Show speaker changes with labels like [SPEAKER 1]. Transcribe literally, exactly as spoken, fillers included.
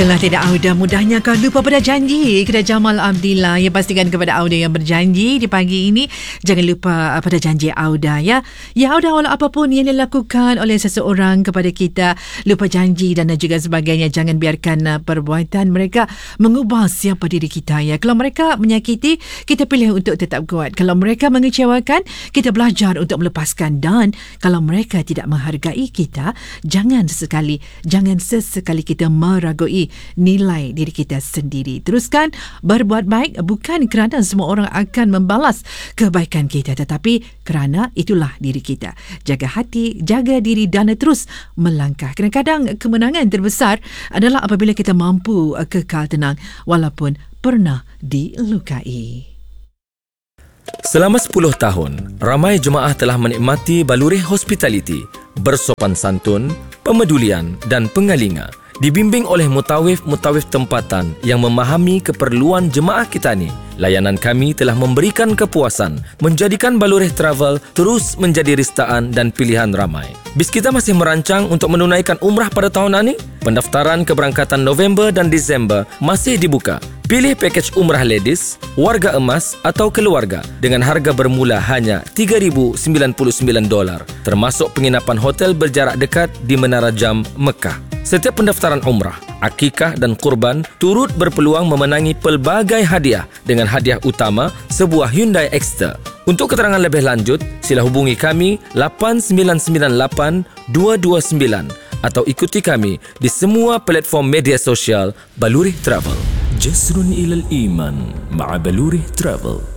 [SPEAKER 1] Dengar tidak Auda, mudahnya kau lupa pada janji. Kedai Jamal Abdillah, ya pastikan kepada Auda yang berjanji di pagi ini, jangan lupa pada janji Auda ya. Ya Auda, walau apapun yang dilakukan oleh seseorang kepada kita, lupa janji dan juga sebagainya, jangan biarkan uh, perbuatan mereka mengubah siapa diri kita ya. Kalau mereka menyakiti, kita pilih untuk tetap kuat. Kalau mereka mengecewakan, kita belajar untuk melepaskan. Dan kalau mereka tidak menghargai kita, jangan sesekali, jangan sesekali kita meragui nilai diri kita sendiri. Teruskan berbuat baik, bukan kerana semua orang akan membalas kebaikan kita, tetapi kerana itulah diri kita. Jaga hati, jaga diri dan terus melangkah. Kadang-kadang kemenangan terbesar adalah apabila kita mampu kekal tenang walaupun pernah dilukai.
[SPEAKER 2] Selama sepuluh tahun, ramai jemaah telah menikmati Baluri Hospitality, bersopan santun, pemedulian dan pengalinga. Dibimbing oleh mutawif-mutawif tempatan yang memahami keperluan jemaah kita ni, layanan kami telah memberikan kepuasan, menjadikan Baluri Travel terus menjadi ristaan dan pilihan ramai. Bis kita masih merancang untuk menunaikan umrah pada tahun ini. Pendaftaran keberangkatan November dan Disember masih dibuka. Pilih pakej umrah ladies, warga emas atau keluarga dengan harga bermula hanya tiga ribu sembilan puluh sembilan dolar, termasuk penginapan hotel berjarak dekat di Menara Jam, Mekah. Setiap pendaftaran umrah, akikah dan kurban turut berpeluang memenangi pelbagai hadiah dengan hadiah utama sebuah Hyundai Exter. Untuk keterangan lebih lanjut, sila hubungi kami lapan sembilan sembilan lapan dua dua sembilan atau ikuti kami di semua platform media sosial Baluri Travel. Jasrun ilal iman ma'a Baluri Travel.